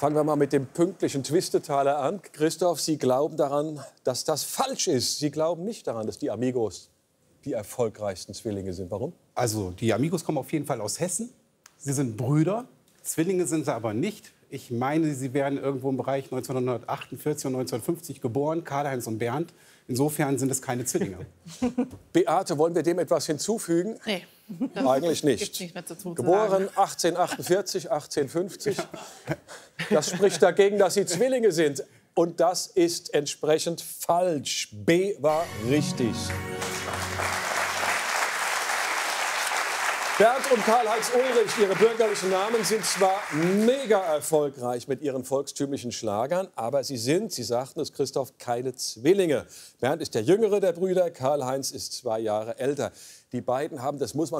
Fangen wir mal mit dem pünktlichen Twistetaler an. Christoph, Sie glauben daran, dass das falsch ist. Sie glauben nicht daran, dass die Amigos die erfolgreichsten Zwillinge sind. Warum? Also, die Amigos kommen auf jeden Fall aus Hessen. Sie sind Brüder. Zwillinge sind sie aber nicht. Ich meine, sie werden irgendwo im Bereich 1948 und 1950 geboren, Karl-Heinz und Bernd. Insofern sind es keine Zwillinge. Beate, wollen wir dem etwas hinzufügen? Nee. Eigentlich nicht. Gibt's nicht mehr dazu zu Geboren sagen. 1848, 1850. Das spricht dagegen, dass sie Zwillinge sind. Und das ist entsprechend falsch. B war richtig. Bernd und Karl-Heinz Ulrich, ihre bürgerlichen Namen, sind zwar mega erfolgreich mit ihren volkstümlichen Schlagern, aber sie sind, Sie sagten es, Christoph, keine Zwillinge. Bernd ist der jüngere der Brüder, Karl-Heinz ist 2 Jahre älter. Die beiden haben, das muss man